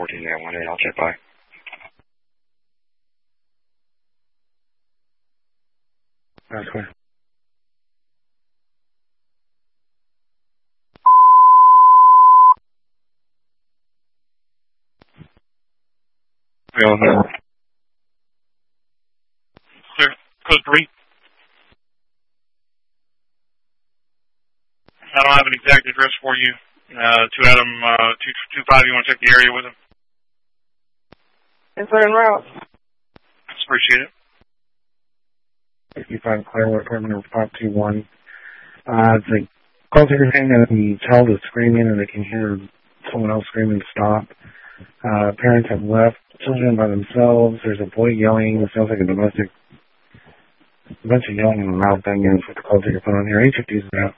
14-18, I'll check by. That's clear. Clear. Code 3. I don't have an exact address for you. To Adam 225, you want to check the area with him? It's en route. Appreciate it. 65 Clearwood, apartment number 521. The call taker saying that the child is screaming and they can hear someone else screaming to stop. Parents have left children by themselves. There's a boy yelling. It sounds like a bunch of yelling and loud banging is what the call taker put on here. HFD is out.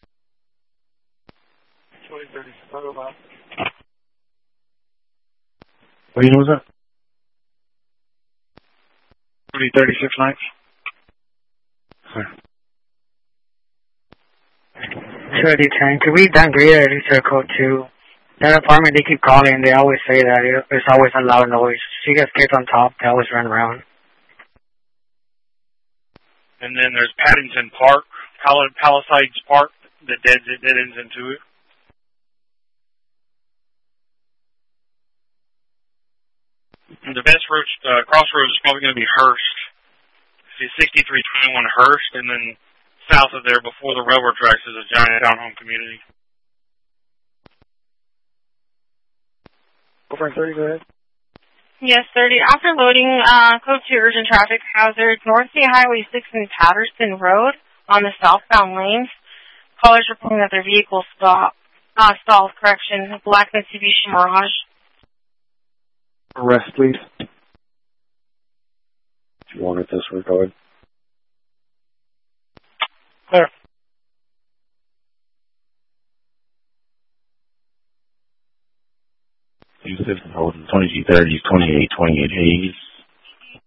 2030. What was that? 36 nights. Sorry. 210. Could we downgrade it to code 2? That apartment, they keep calling. They always say that. It's always a loud noise. She gets kicked on top. They always run around. And then there's Paddington Park, Palisades Park, that dead ends into it. And the best crossroads is probably going to be Hearst. See 6321 Hearst, and then south of there, before the railroad tracks, is a giant townhome community. Over 30, go ahead. Yes, 30. After loading, code 2 urgent traffic hazard, North State Highway 6 and Patterson Road on the southbound lanes. Callers reporting that their vehicle stalled, black Mitsubishi Mirage. Arrest, please. If you want it this way, go ahead. Clear. Holding 2230, 2828 Hayes.